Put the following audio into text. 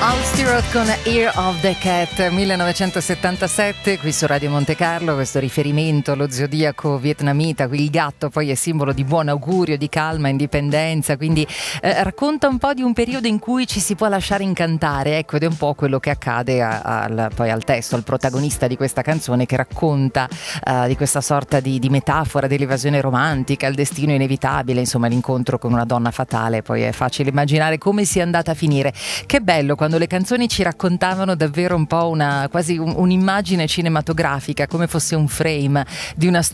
Al con Ear of the Cat 1977 qui su Radio Monte Carlo, questo riferimento allo zodiaco vietnamita, qui il gatto poi è simbolo di buon augurio, di calma, indipendenza, quindi racconta un po' di un periodo in cui ci si può lasciare incantare, ecco, ed è un po' quello che accade poi al testo, al protagonista di questa canzone che racconta di questa sorta di metafora dell'evasione romantica, il destino inevitabile, insomma l'incontro con una donna fatale, poi è facile immaginare come sia andata a finire. Che bello quando le canzoni ci raccontavano davvero un po' quasi un'immagine cinematografica, come fosse un frame di una